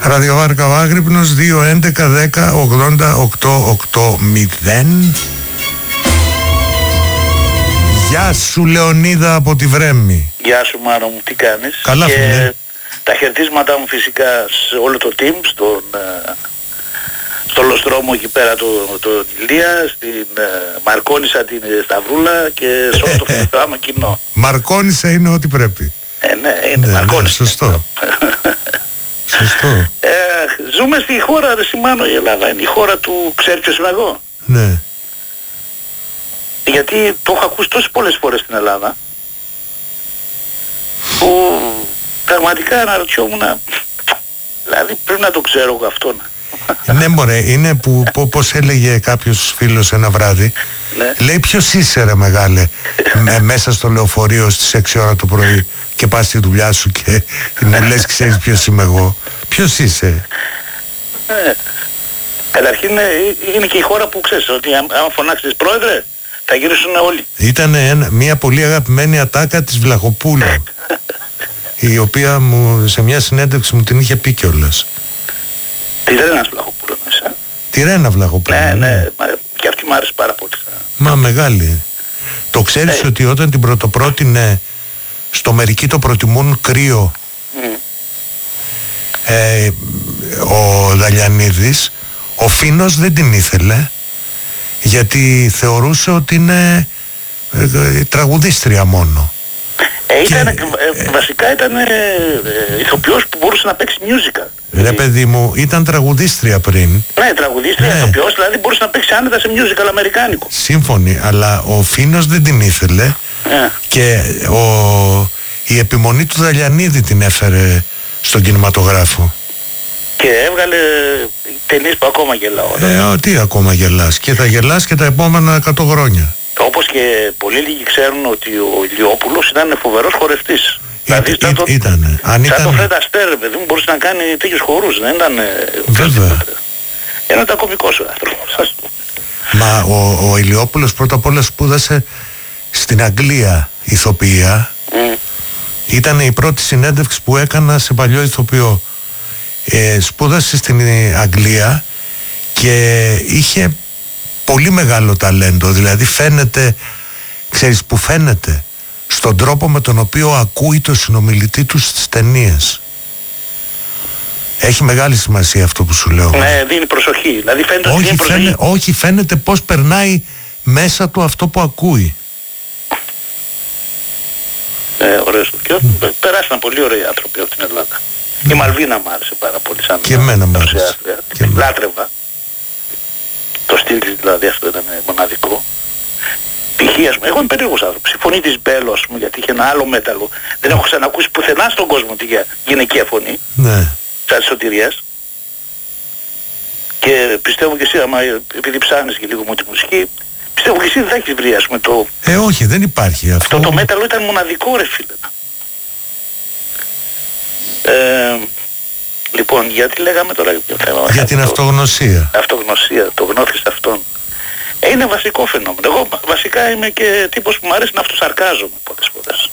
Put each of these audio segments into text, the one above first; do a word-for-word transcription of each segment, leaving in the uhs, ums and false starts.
Ραδιοβάρκα ο Άγρυπνος δύο έντεκα δέκα ογδόντα οκτώ ογδόντα. Γεια σου Λεωνίδα από τη Βρέμη. Γεια σου Μάνο μου, τι κάνεις? Καλά, και φίλε. Τα χαιρετίσματά μου φυσικά σε όλο το team, στον, στο Λοστρόμο εκεί πέρα τον το Ηλία, στην uh, Μαρκόνισσα την Σταυρούλα και σε όλο το φωτογράφημα κοινό. Μαρκόνισσα είναι ό,τι πρέπει. Ε, ναι, είναι ναι, Μαρκόνισσα. Ναι, σωστό. Σωστό. Ε, ζούμε στη χώρα, ρε Σιμάνο, η Ελλάδα είναι η χώρα του ξέρει ποιος είμαι εγώ. Ναι. Γιατί το έχω ακούσει τόσες πολλές φορές στην Ελλάδα που πραγματικά αναρωτιόμουν, δηλαδή πρέπει να το ξέρω εγώ αυτόν. Ναι μωρέ, είναι που πώς έλεγε κάποιος φίλος ένα βράδυ, ναι. Λέει ποιος είσαι ρε μεγάλε με, μέσα στο λεωφορείο στις έξι ώρα το πρωί και πας στη δουλειά σου και μου λες ξέρεις ποιος είμαι εγώ. Ποιος είσαι? Ε, καταρχήν είναι και η χώρα που ξέρεις ότι αν φωνάξεις πρόεδρε θα γυρίσουν όλοι. Ήταν ένα, μια πολύ αγαπημένη ατάκα της Βλαχοπούλου η οποία μου, σε μια συνέντευξη μου την είχε πει κιόλας. Τη Ρένας Βλαχοπούλου μέσα. Τη Ρένα Βλαχοπούλου. Ναι, ναι, μα, και αυτή μου άρεσε πάρα πολύ. Μα μεγάλη. Το ξέρεις ε. ότι όταν την πρωτοπρότεινε στο μερικοί το προτιμούν κρύο mm. ε, ο Δαλιανίδης, ο Φίνος δεν την ήθελε γιατί θεωρούσε ότι είναι ε, ε, τραγουδίστρια μόνο. Ε, ήταν, και, ε, βασικά ήταν ε, ε, ηθοποιός που μπορούσε να παίξει musical. Ρε παιδί μου, ήταν τραγουδίστρια πριν. Ναι, τραγουδίστρια, ναι. Ηθοποιός, δηλαδή μπορούσε να παίξει άνετα σε musical αμερικάνικο. Σύμφωνοι, αλλά ο Φίνος δεν την ήθελε yeah. και ο, η επιμονή του Δαλιανίδη την έφερε στον κινηματογράφο. Και έβγαλε ταινίες που ακόμα γελάω. Ε, ο, τι ακόμα γελάς? Και θα γελάς και τα επόμενα εκατό χρόνια. Όπως και πολλοί λίγοι ξέρουν ότι ο Ηλιόπουλος ήταν φοβερός χορευτής. Δηλαδή σαν το, ήτανε. Αν σαν ήταν... το Φρέντα Αστέρ, παιδί μου, μπορούσε να κάνει τέτοιους χορούς, δεν ήταν... Βέβαια. Ένα ήταν κωμικός ο άνθρωπος. Μα ο, ο Ηλιόπουλος πρώτα απ' όλα σπούδασε στην Αγγλία ηθοποιία. Mm. Ήταν η πρώτη συνέντευξη που έκανα σε παλιό ηθοποιό. Ε, σπούδασε στην Αγγλία και είχε πολύ μεγάλο ταλέντο, δηλαδή φαίνεται, ξέρεις που φαίνεται, στον τρόπο με τον οποίο ακούει το συνομιλητή του στις ταινίες. Έχει μεγάλη σημασία αυτό που σου λέω. Ναι, δίνει προσοχή, δηλαδή φαίνεται όχι, ότι δίνει προσοχή. Φαίνε, όχι, φαίνεται πως περνάει μέσα του αυτό που ακούει. Ε, ωραίος. Και mm. περάσαν πολύ ωραίοι άνθρωποι από την Ελλάδα. Mm. Η Μαλβίνα μου άρεσε πάρα πολύ σαν και εμένα μου άρεσε. Την λάτρευα. Το στυλ της δηλαδή αυτό ήταν μοναδικό. Π.χ. ας πούμε, εγώ είμαι περίεργος άνθρωπος. Η φωνή της Μπέλο, ας πούμε, γιατί είχε ένα άλλο μέταλλο. Δεν έχω ξανακούσει πουθενά στον κόσμο τη γυναικεία φωνή. Ναι. Σαν της Σωτηρίας. Και πιστεύω και εσύ, άμα επειδή ψάχνεις και λίγο μου τη μουσική, πιστεύω και εσύ δεν θα έχεις βρει, ας πούμε, το... Ε, όχι, δεν υπάρχει αυτό. Αυτό το μέταλλο ήταν μοναδικό, ρε φίλε. Ε, λοιπόν, γιατί λέγαμε τώρα για το θέμα. Για την το, αυτογνωσία. Αυτογνωσία, το γνώθεις αυτόν. Ε, είναι βασικό φαινόμενο. Εγώ βασικά είμαι και τύπος που μου αρέσει να αυτοσαρκάζομαι πολλές φορές.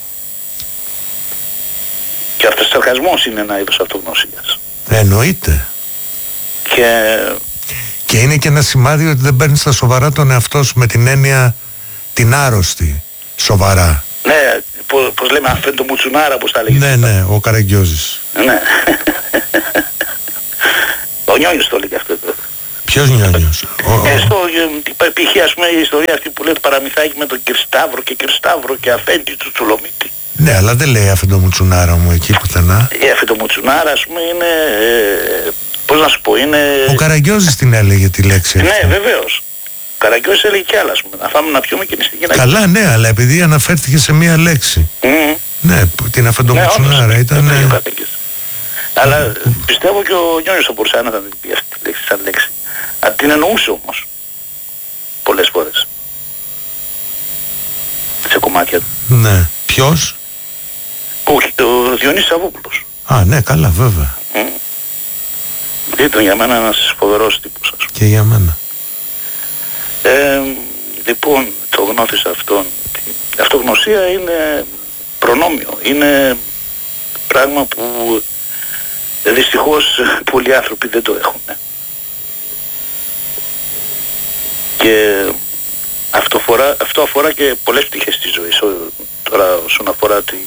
Και αυτός ο σαρκασμός είναι ένα είδος αυτογνωσίας. Εννοείται. Και... και είναι και ένα σημάδι ότι δεν παίρνεις στα σοβαρά τον εαυτό σου με την έννοια την άρρωστη σοβαρά. Ναι, πώς, πώς λέμε αυτό το μουτσουνάρα που τα λέγει. Ναι, ναι, ο Καραγκιόζης. Ναι. Ο Νιόνιος το λέγει αυτό. Ποιος Νιόνιος? Ε, στο π.χ. ας πούμε η ιστορία αυτή που λέει το παραμυθάκι με τον Κυρσταύρο και Κυρσταύρο και αφέντη του Τσουλομίτη. Ναι, αλλά δεν λέει αυτό το μουτσουνάρα μου εκεί πουθενά. Ε, αυτό το μουτσουνάρα ας πούμε είναι... Ε, πώς να σου πω, είναι... Ο Καραγκιόζης την έλεγε τη λέξη αυτή. Ναι, βεβαίως. Ο Καραγκιόζης έλεγε κι άλλα, ας πούμε, να φάμε να πιούμε και νηστική να... Καλά, ναι, αλλά επειδή αναφέρθηκε σε μία λέξη. Mm. Ναι, την αφεντομουτσουνάρα ναι, ήταν... Ναι, αλλά πιστεύω και ο Νιόνιος θα μπορούσε να την πει αυτή τη λέξη σαν λέξη. Αν την εννοούσε όμως. Πολλές φορές. Σε κομμάτια του. Ναι. Ποιος? Όχι, ο Διονύσης Σαββόπουλος. Α, ναι, καλά, βέβαια. Mm. Ήταν για μένα ένας φοβερός τύπος, ας πούμε. Και για μένα. Ε, λοιπόν, το γνώθεις αυτόν. Η αυτογνωσία είναι προνόμιο. Είναι πράγμα που Δυστυχώς πολλοί άνθρωποι δεν το έχουν. Και αυτό, φορά, αυτό αφορά και πολλές πτυχές της ζωής. Τώρα όσον αφορά τη,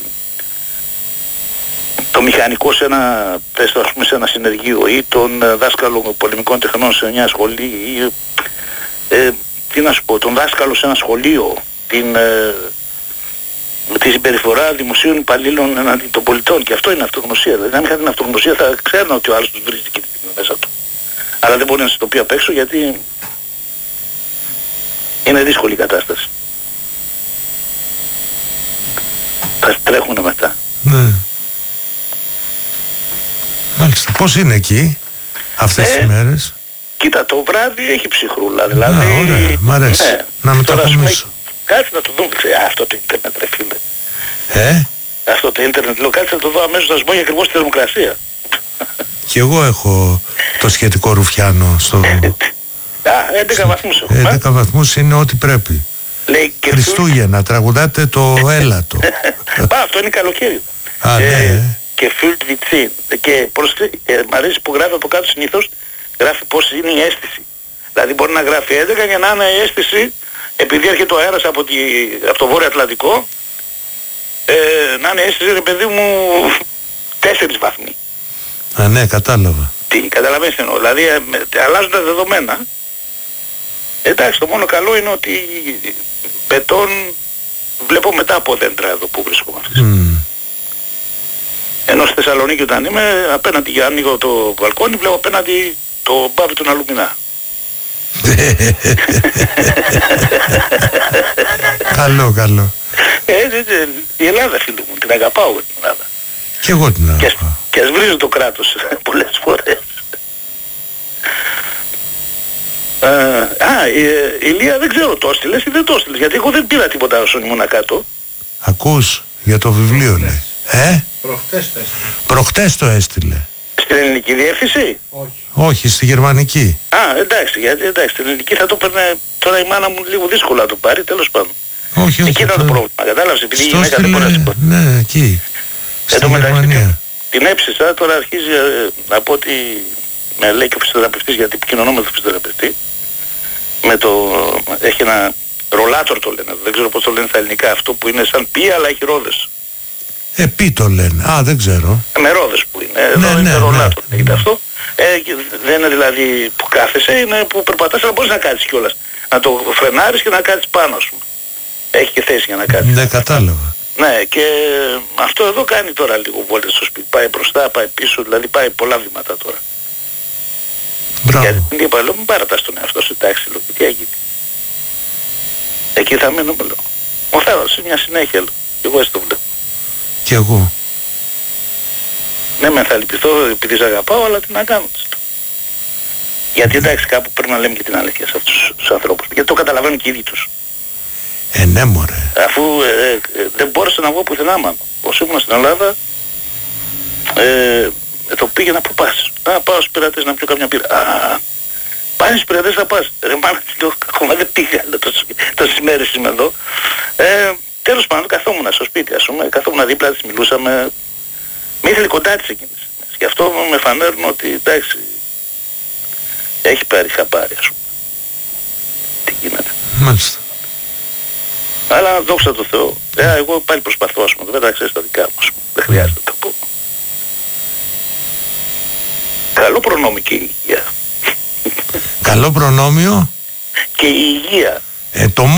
το μηχανικό σε ένα, ας πούμε, σε ένα συνεργείο ή τον δάσκαλο πολεμικών τεχνών σε μια σχολή ή ε, τι να σου πω, τον δάσκαλο σε ένα σχολείο, την, ε, τη συμπεριφορά δημοσίων υπαλλήλων εναντί των πολιτών, και αυτό είναι αυτογνωσία. Δηλαδή αν είχα την αυτογνωσία θα ξέρουν ότι ο άλλος τους βρίζει και την μέσα του. Αλλά δεν μπορεί να σε το πει απ' έξω γιατί είναι δύσκολη η κατάσταση. Θα τρέχουνε μετά. Ναι. Μάλιστα. Πώς είναι εκεί αυτές ε, τις μέρες? Κοίτα, το βράδυ έχει ψυχρούλα. Δηλαδή, Α, ωραία. Μ' αρέσει. Ναι. Να μετακομίσω. Κάτσε να το δούμε. Α, αυτό το ίντερνετ, ρε φίλε. Ε? Αυτό το ίντερνετ, λέω, κάτσε να το δω αμέσως, να σου πω για ακριβώς τη θερμοκρασία. Κι εγώ έχω το σχετικό ρουφιάνο στο... Α, έντεκα βαθμούς έχω. έντεκα βαθμούς είναι ό,τι πρέπει. Λέει, Χριστούγεννα, τραγουδάτε το έλατο. Πά, αυτό είναι καλοκαίρι. Α, ε, ναι. Και Φιουλτ Βιτσίν. Και προσθέ, ε, μ' αρέσει που γράφει από κάτω συνήθως, γράφει πώς είναι η αίσθηση. Δηλαδή μπορεί να γράφει έντεκα για να είναι η αίσθηση, επειδή έρχεται ο αέρας από, τη, από το Βόρειο Ατλαντικό, ε, να είναι αίσθηση, ρε παιδί μου, τέσσερις βαθμοί. Α, ναι, κατάλαβα. Τι, καταλαβαίνεις εννοώ. Δηλαδή ε, αλλάζουν τα δεδομένα. Εντάξει, το μόνο καλό είναι ότι πετών βλέπω μετά από δέντρα εδώ που βρισκόμαστε. Mm. Ενώ στη Θεσσαλονίκη όταν είμαι, απέναντι, για ανοίγω το μπαλκόνι, βλέπω απέναντι το μπάβι του Αλουμινά. Καλό, καλό. Ε, ε, ε, η Ελλάδα, φίλε μου, την αγαπάω την Ελλάδα. Και εγώ την αγαπάω. Και ας βρίζει το κράτος πολλές φορές. Uh, α, η, η Ηλία δεν ξέρω, το έστειλες ή δεν το έστειλες, γιατί εγώ δεν πήρα τίποτα όσον ήμουν κάτω. Ακούς, για το βιβλίο λέει. Ε? Προχτές το έστειλε. Προχτές το έστειλε. Στην ελληνική διεύθυνση? Όχι. Όχι, στη γερμανική. Α, εντάξει, γιατί εντάξει, στην ελληνική θα το παίρνε τώρα η μάνα μου λίγο δύσκολα να το πάρει, τέλος πάντων. Όχι, όχι. Εκεί ήταν το πρόβλημα, κατάλαβες, επειδή η γυναίκα δεν μπορεί να σηκώσει. Ναι, εκεί. Στη Γερμανία. Την έψησα, τώρα αρχίζει ε, να πω ότι με λέει και ο φυσιοθεραπευτής, γιατί επικοινωνώ με τον φυσιοθεραπευτή. Με το, έχει ένα ρολάτορ το λένε, δεν ξέρω πώς το λένε στα ελληνικά, αυτό που είναι σαν πι αλλά έχει ρόδες. Ε, πι το λένε, α, δεν ξέρω. Με ρόδες που είναι, ναι, εδώ ναι, είναι ρολάτορ, ναι, ναι. Αυτό. Ε, δεν είναι δηλαδή που κάθεσαι, είναι που περπατάς, αλλά μπορείς να κάτσεις κιόλας. Να το φρενάρεις και να κάτσεις πάνω σου. Έχει και θέση για να κάτσεις. Ναι, κατάλαβα. Ναι, και αυτό εδώ κάνει τώρα λίγο βόλτες στο σπίτι. Πάει μπροστά, πάει πίσω, δηλαδή πάει πολλά βήματα τώρα. Μπράβο. Γιατί την είπα, λέω, μην παρατάς τον εαυτό σου, εντάξει, λέω, τι έγινε. Εκεί θα μείνω, λέω. Μου θα έδωσε μια συνέχεια, λέω. Εγώ έτσι το βλέπω. Κι εγώ. Ναι, με θα λυπηθώ επειδή σε αγαπάω, αλλά τι να κάνω. Γιατί εντάξει, κάπου πρέπει να λέμε και την αλήθεια σε αυτούς τους ανθρώπους. Γιατί το καταλαβαίνουν και οι ίδιοι τους. Ε, ναι, μωρέ. Αφού ε, ε, δεν μπόρεσα να βγω πουθενά, μάλλον. Όσο ήμουν στην Ελλάδα, ε, το πήγαινα που πας. Να πάω στους πειρατές να πιω καμιά πύρα. Α, πάει στους πειρατές να πας. Ρε μάνα, ακόμα δεν πήγα, τόσες μέρες είμαι εδώ. Ε, τέλος πάντων, καθόμουν στο σπίτι, ας πούμε, καθόμουν δίπλα της, μιλούσαμε. Με ήθελε κοντά της εκείνης. Γι' αυτό με φανέρουν ότι, εντάξει, έχει πάρει χαμπάρι, ας πούμε. Τι γίνεται. Μάλιστα. Αλλά δόξα τω Θεώ. Ε, εγώ πάλι προσπαθώ, ας πούμε, δεν τα ξέρεις τα δικά μου, ας πούμε. Δεν χρειάζεται να τα πω. Καλό προνόμιο και η υγεία. Καλό προνόμιο. Και η υγεία. Ε, το